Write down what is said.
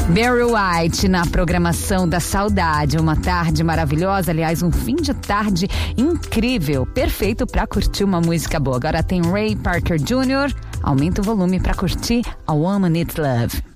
Barry White na programação da saudade, uma tarde maravilhosa, aliás, um fim de tarde incrível, perfeito para curtir uma música boa. Agora tem Ray Parker Jr., aumenta o volume para curtir A Woman Needs Love.